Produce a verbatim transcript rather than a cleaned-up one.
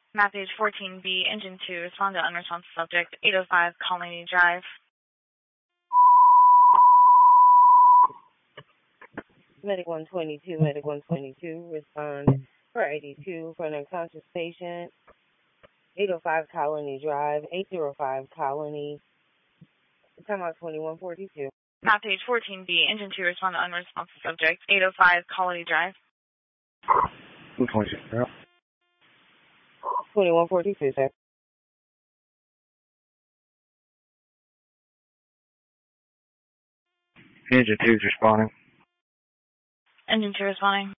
Map page fourteen B, engine two, respond to unresponsive subject, eight oh five Colony Drive. Medic one twenty-two, Medic one twenty-two, respond for eighty-two for an unconscious patient, eight oh five Colony Drive, eight oh five Colony, time out twenty-one forty-two. Map page fourteen B, engine two, respond to unresponsive subject, eight oh five Colony Drive. one twenty-two, yeah. twenty-one forty-two, sir. Engine two's responding. Engine two responding.